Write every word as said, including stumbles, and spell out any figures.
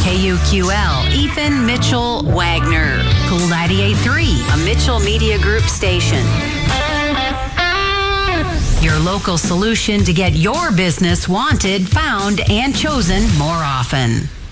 K U Q L, Ethan Mitchell Wagner. Cool ninety-eight point three, a Mitchell Media Group station. Your local solution to get your business wanted, found, and chosen more often.